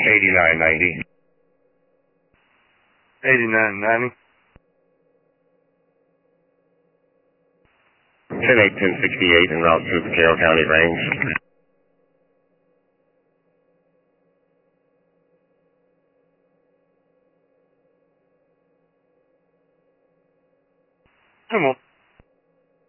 8990. 8990. 10-8-1068 en route to the Carroll County range. Come on.